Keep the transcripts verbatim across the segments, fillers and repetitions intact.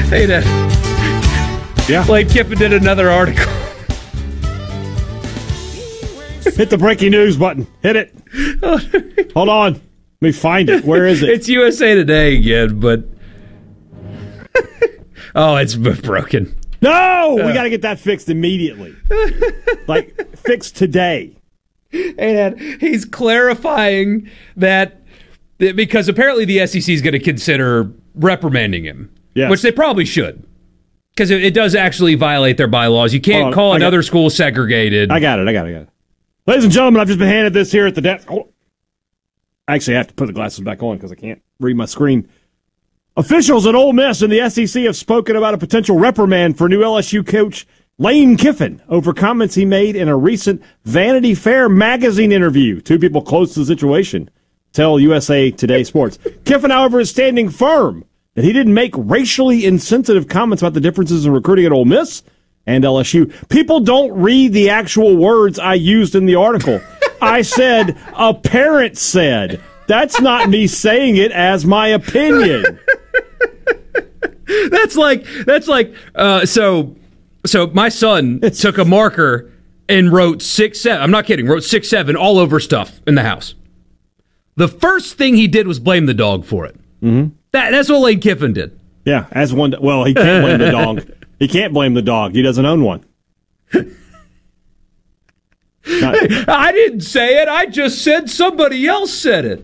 Hey, Dad. Yeah. Lane Kiffin did another article. Hit the breaking news button. Hit it. Hold on. Let me find it. Where is it? It's U S A Today again, but... oh, it's broken. No! We got to get that fixed immediately. Like, fixed today. Hey, Dad, he's clarifying that because apparently the S E C is going to consider reprimanding him, yes. which they probably should. Because it, it does actually violate their bylaws. You can't call I another got, school segregated. I got it, I got it, I got it. Ladies and gentlemen, I've just been handed this here at the desk. Oh. I actually have to put the glasses back on because I can't read my screen. Officials at Ole Miss and the S E C have spoken about a potential reprimand for new L S U coach Lane Kiffin over comments he made in a recent Vanity Fair magazine interview. Two people close to the situation tell U S A Today Sports. Kiffin, however, is standing firm that he didn't make racially insensitive comments about the differences in recruiting at Ole Miss and L S U. People don't read the actual words I used in the article. I said, a parent said. That's not me saying it as my opinion. That's like, that's like, uh, so, so my son it's, took a marker and wrote six, seven, I'm not kidding, wrote six, seven all over stuff in the house. The first thing he did was blame the dog for it. Mm-hmm. That, that's what Lane Kiffin did. Yeah, as one, well, he can't blame the dog. He can't blame the dog. He doesn't own one. Not, hey, I didn't say it. I just said somebody else said it.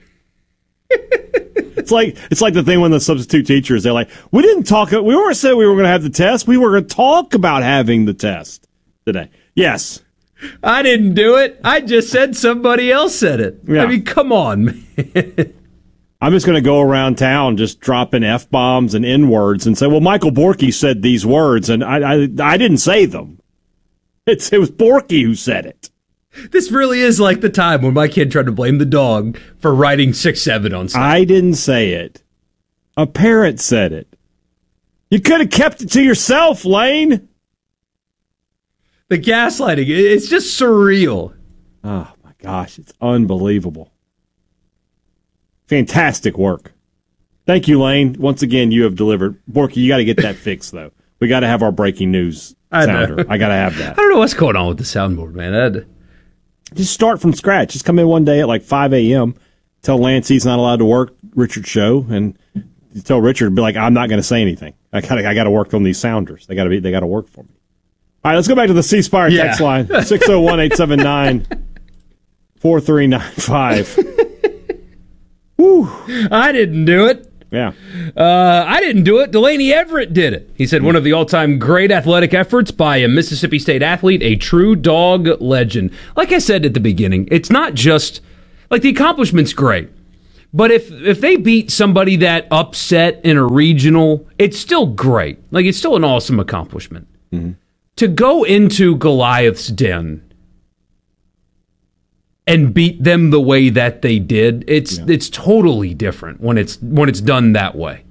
It's like it's like the thing when the substitute teachers, they're like, we didn't talk, we weren't saying we were going to have the test. We were going to talk about having the test today. Yes. I didn't do it. I just said somebody else said it. Yeah. I mean, come on, man. I'm just going to go around town just dropping F-bombs and N-words and say, well, Michael Borky said these words, and I I, I didn't say them. It's, it was Borky who said it. This really is like the time when my kid tried to blame the dog for writing six seven on stuff. I didn't say it. A parent said it. You could have kept it to yourself, Lane. The gaslighting, it's just surreal. Oh, my gosh, it's unbelievable. Fantastic work. Thank you, Lane. Once again, you have delivered. Borky, you got to get that fixed, though. We got to have our breaking news I sounder. Know. I got to have that. I don't know what's going on with the soundboard, man. I'd... Just start from scratch. Just come in one day at like five a.m., tell Lance he's not allowed to work Richard's show, and you tell Richard to be like, I'm not going to say anything. I got I got to work on these sounders. They got to be. They got to work for me. All right, let's go back to the C Spire yeah. text line six zero one eight seven nine four three nine five. Woo! I didn't do it. Yeah. Uh, I didn't do it. Delaney Everett did it. He said one of the all-time great athletic efforts by a Mississippi State athlete, a true dog legend. Like I said at the beginning, it's not just, like the accomplishment's great, but if if they beat somebody that upset in a regional, it's still great. Like it's still an awesome accomplishment. Mm-hmm. To go into Goliath's den and beat them the way that they did, it's yeah. it's totally different when it's when it's done that way.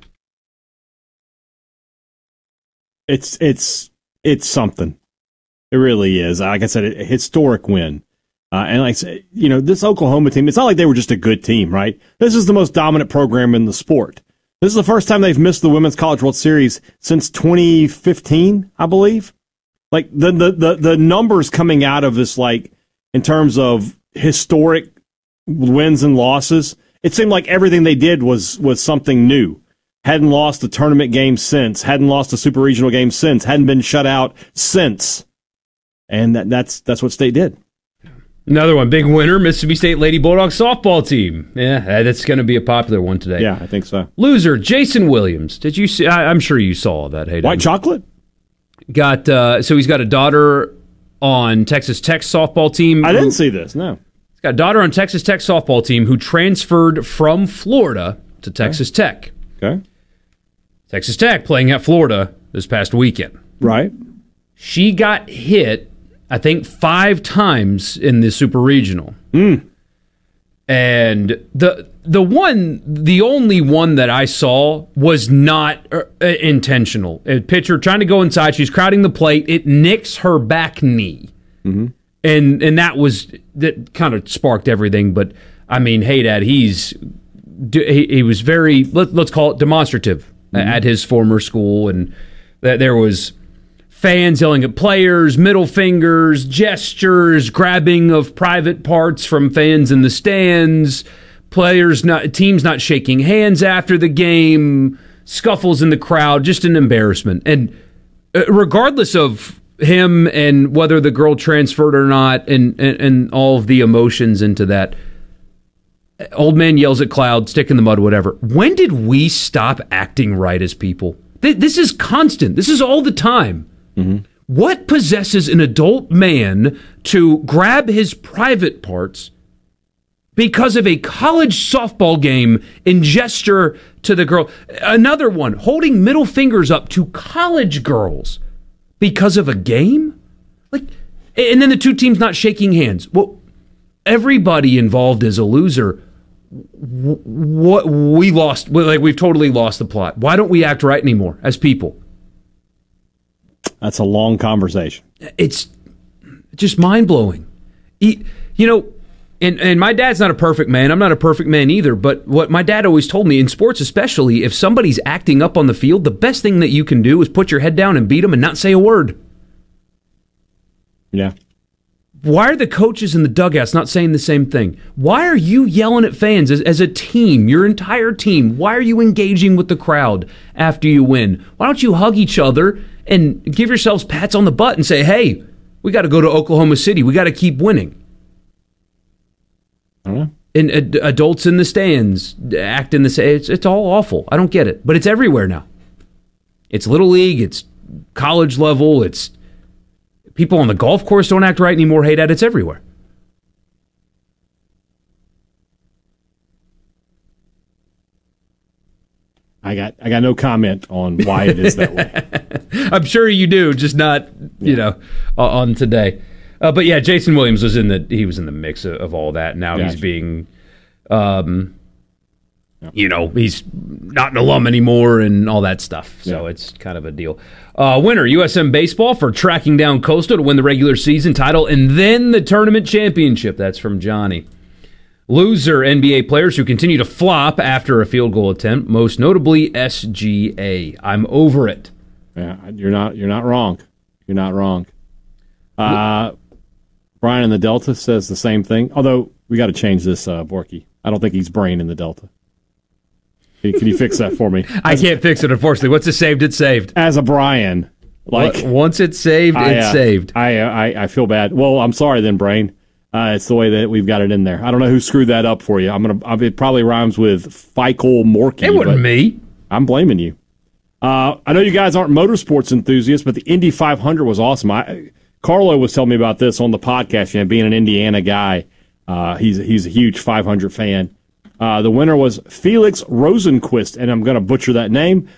It's it's it's something. It really is. Like I said, a historic win. Uh, and like I said, you know, this Oklahoma team, it's not like they were just a good team, right? This is the most dominant program in the sport. This is the first time they've missed the Women's College World Series since twenty fifteen, I believe. Like the the the, the numbers coming out of this, like in terms of historic wins and losses, it seemed like everything they did was was something new. Hadn't lost a tournament game since, hadn't lost a super regional game since, hadn't been shut out since. And that, that's that's what State did. Another one, big winner, Mississippi State Lady Bulldogs softball team. Yeah, that's going to be a popular one today. Yeah, I think so. Loser, Jason Williams. Did you see? I, I'm sure you saw that. Hey, White chocolate? Got uh, so he's got a daughter on Texas Tech softball team. I didn't see this, no. He's got a daughter on Texas Tech softball team who transferred from Florida to Texas okay. Tech. Okay. Texas Tech playing at Florida this past weekend. Right. She got hit, I think, five times in the Super Regional. Mm. And the the one, the only one that I saw was not uh, intentional. A pitcher trying to go inside, she's crowding the plate, it nicks her back knee. Mm-hmm. And and that was, that kind of sparked everything. But, I mean, hey, Dad, he's, he, he was very, let, let's call it demonstrative mm-hmm. at his former school, and that there was fans yelling at players, middle fingers, gestures, grabbing of private parts from fans in the stands, players not teams not shaking hands after the game, scuffles in the crowd, just an embarrassment. And regardless of him and whether the girl transferred or not, and, and, and all of the emotions into that, old man yells at cloud, stick in the mud, whatever. When did we stop acting right as people? This is constant. This is all the time. Mm-hmm. What possesses an adult man to grab his private parts because of a college softball game and gesture to the girl? Another one, holding middle fingers up to college girls because of a game? Like, and then the two teams not shaking hands. Well, everybody involved is a loser. What we lost, like we've totally lost the plot. Why don't we act right anymore as people? That's a long conversation. It's just mind-blowing. You know, and, and my dad's not a perfect man. I'm not a perfect man either. But what my dad always told me, in sports especially, if somebody's acting up on the field, the best thing that you can do is put your head down and beat them and not say a word. Yeah. Why are the coaches in the dugouts not saying the same thing? Why are you yelling at fans as, as a team, your entire team? Why are you engaging with the crowd after you win? Why don't you hug each other and give yourselves pats on the butt and say, hey, we got to go to Oklahoma City. We got to keep winning. I don't know. And ad- adults in the stands act in the same. It's, it's all awful. I don't get it. But it's everywhere now. It's Little League. It's college level. It's people on the golf course don't act right anymore. Hey, Dad, it's everywhere. I got I got no comment on why it is that way. I'm sure you do, just not you yeah. know on today. Uh, but yeah, Jason Williams was in the he was in the mix of, of all that. Now gotcha. he's being, um, yeah. you know, he's not an alum anymore and all that stuff. So yeah. it's kind of a deal. Uh, winner U S M Baseball for tracking down Coastal to win the regular season title and then the tournament championship. That's from Johnny. Loser N B A players who continue to flop after a field goal attempt, most notably S G A. I'm over it. Yeah, you're not. You're not wrong. You're not wrong. Uh, Brian in the Delta says the same thing. Although we got to change this, uh, Borky. I don't think he's Brain in the Delta. Can, can you fix that for me? I can't fix it, unfortunately. Once it's saved, it's saved. As a Brian, like once it's saved, I, it's uh, saved. I, I I feel bad. Well, I'm sorry then, Brain. Uh, it's the way that we've got it in there. I don't know who screwed that up for you. I'm gonna. It probably rhymes with Feikle Morky. It wasn't me. I'm blaming you. Uh, I know you guys aren't motorsports enthusiasts, but the Indy five hundred was awesome. I, Carlo was telling me about this on the podcast. You know, being an Indiana guy, uh, he's he's a huge five hundred fan. Uh, the winner was Felix Rosenquist, and I'm going to butcher that name.